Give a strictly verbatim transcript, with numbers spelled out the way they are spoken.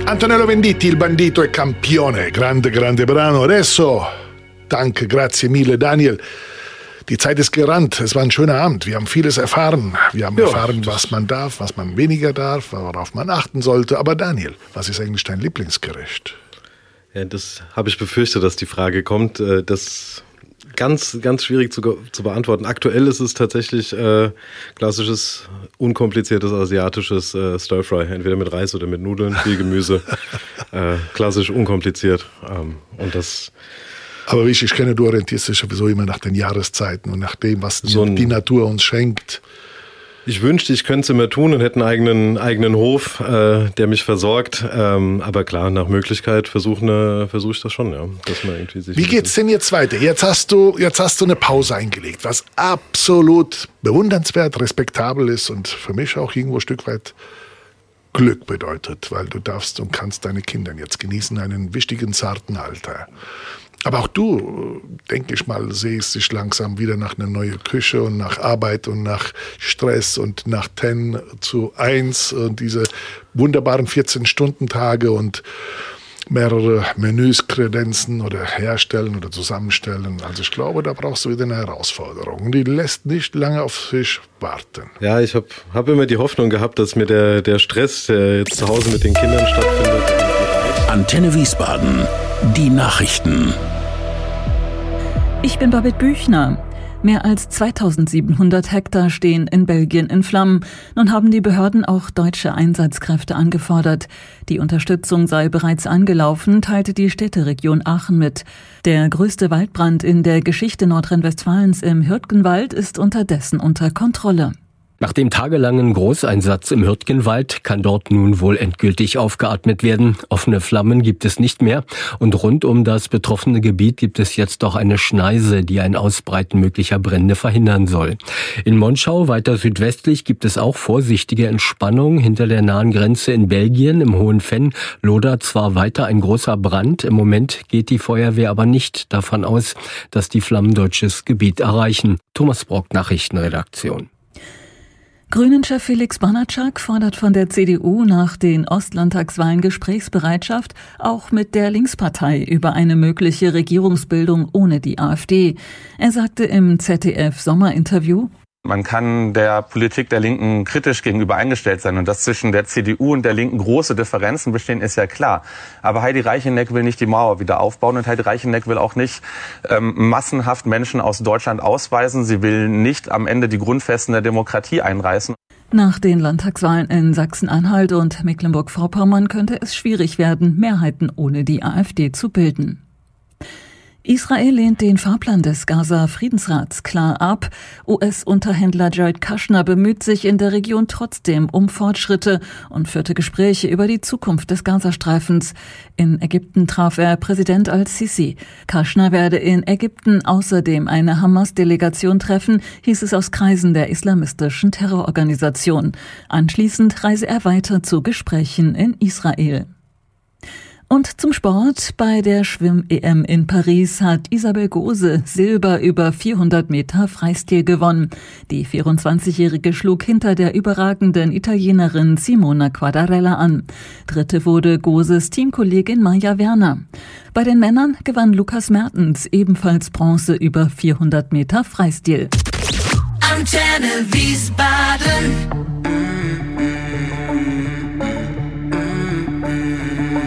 Antonello Venditti, il bandito e campione. Grande, grande brano. Adesso, danke, grazie mille, Daniel. Die Zeit ist gerannt. Es war ein schöner Abend. Wir haben vieles erfahren. Wir haben ja, erfahren, was man darf, was man weniger darf, worauf man achten sollte. Aber Daniel, was ist eigentlich dein Lieblingsgericht? Ja, das habe ich befürchtet, dass die Frage kommt. Das ganz, ganz schwierig zu, zu beantworten. Aktuell ist es tatsächlich äh, klassisches, unkompliziertes asiatisches äh, Stir-Fry. Entweder mit Reis oder mit Nudeln, viel Gemüse. äh, klassisch, unkompliziert. Ähm, und das... Aber wie ich, ich kenne, du orientierst dich sowieso immer nach den Jahreszeiten und nach dem, was so die, die Natur uns schenkt. Ich wünschte, ich könnte es immer tun und hätte einen eigenen, eigenen Hof, äh, der mich versorgt. Ähm, aber klar, nach Möglichkeit versuche versuch ich das schon. Ja, dass man irgendwie sich Wie geht's denn jetzt weiter? Jetzt hast du, jetzt hast du eine Pause eingelegt, was absolut bewundernswert, respektabel ist und für mich auch irgendwo ein Stück weit Glück bedeutet, weil du darfst und kannst deine Kinder jetzt genießen, einen wichtigen, zarten Alter. Aber auch du, denke ich mal, sehst dich langsam wieder nach einer neuen Küche und nach Arbeit und nach Stress und nach zehn zu eins und diese wunderbaren vierzehn-Stunden-Tage und mehrere Menüs kredenzen oder herstellen oder zusammenstellen. Also ich glaube, da brauchst du wieder eine Herausforderung. Und die lässt nicht lange auf sich warten. Ja, ich habe hab immer die Hoffnung gehabt, dass mir der, der Stress, der jetzt zu Hause mit den Kindern stattfindet, Antenne Wiesbaden. Die Nachrichten. Ich bin Babette Büchner. Mehr als zweitausendsiebenhundert Hektar stehen in Belgien in Flammen. Nun haben die Behörden auch deutsche Einsatzkräfte angefordert. Die Unterstützung sei bereits angelaufen, teilte die Städteregion Aachen mit. Der größte Waldbrand in der Geschichte Nordrhein-Westfalens im Hürtgenwald ist unterdessen unter Kontrolle. Nach dem tagelangen Großeinsatz im Hürtgenwald kann dort nun wohl endgültig aufgeatmet werden. Offene Flammen gibt es nicht mehr und rund um das betroffene Gebiet gibt es jetzt auch eine Schneise, die ein Ausbreiten möglicher Brände verhindern soll. In Monschau, weiter südwestlich, gibt es auch vorsichtige Entspannung. Hinter der nahen Grenze in Belgien, im Hohen Venn, lodert zwar weiter ein großer Brand. Im Moment geht die Feuerwehr aber nicht davon aus, dass die Flammen deutsches Gebiet erreichen. Thomas Brock, Nachrichtenredaktion. Grünen-Chef Felix Banatschak fordert von der C D U nach den Ostlandtagswahlen Gesprächsbereitschaft, auch mit der Linkspartei über eine mögliche Regierungsbildung ohne die AfD. Er sagte im Z D F-Sommerinterview: Man kann der Politik der Linken kritisch gegenüber eingestellt sein. Und dass zwischen der C D U und der Linken große Differenzen bestehen, ist ja klar. Aber Heidi Reicheneck will nicht die Mauer wieder aufbauen. Und Heidi Reicheneck will auch nicht ähm, massenhaft Menschen aus Deutschland ausweisen. Sie will nicht am Ende die Grundfesten der Demokratie einreißen. Nach den Landtagswahlen in Sachsen-Anhalt und Mecklenburg-Vorpommern könnte es schwierig werden, Mehrheiten ohne die AfD zu bilden. Israel lehnt den Fahrplan des Gaza-Friedensrats klar ab. U S-Unterhändler Jared Kushner bemüht sich in der Region trotzdem um Fortschritte und führte Gespräche über die Zukunft des Gazastreifens. In Ägypten traf er Präsident al-Sisi. Kushner werde in Ägypten außerdem eine Hamas-Delegation treffen, hieß es aus Kreisen der islamistischen Terrororganisation. Anschließend reise er weiter zu Gesprächen in Israel. Und zum Sport. Bei der Schwimm-E M in Paris hat Isabel Gose Silber über vierhundert Meter Freistil gewonnen. Die vierundzwanzigjährige schlug hinter der überragenden Italienerin Simona Quadarella an. Dritte wurde Goses Teamkollegin Maja Werner. Bei den Männern gewann Lukas Mertens ebenfalls Bronze über vierhundert Meter Freistil. Antenne Wiesbaden.